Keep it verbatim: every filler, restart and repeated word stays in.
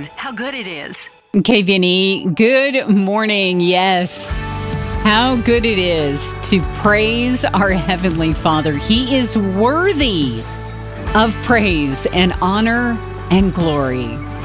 God, how good it is. Okay, Vinny, good morning. Yes. How good it is to praise our Heavenly Father. He is worthy of praise and honor and glory.